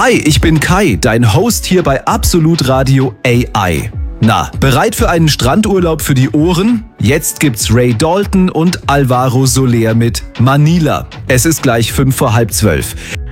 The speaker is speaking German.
Hi, ich bin Kai, dein Host hier bei Absolut Radio AI. Na, bereit für einen Strandurlaub für die Ohren? Jetzt gibt's Ray Dalton und Alvaro Soler mit Manila. Es ist gleich 11:55.